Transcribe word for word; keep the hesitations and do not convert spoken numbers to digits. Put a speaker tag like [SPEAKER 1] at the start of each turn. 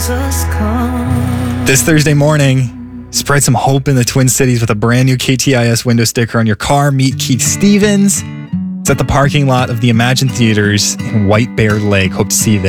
[SPEAKER 1] This Thursday morning, spread some hope in the Twin Cities with a brand new K T I S window sticker on your car. Meet Keith Stevens. It's at the parking lot of the Imagine Theaters in White Bear Lake. Hope to see you there.